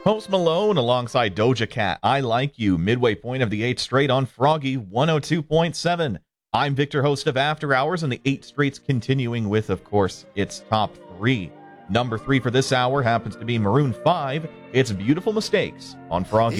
Post Malone alongside Doja Cat, I Like You, midway point of the 8th straight on Froggy 102.7. I'm Victor, host of After Hours, and the 8 straight's continuing with, of course, its top 3. Number 3 for this hour happens to be Maroon 5. It's Beautiful Mistakes on Froggy.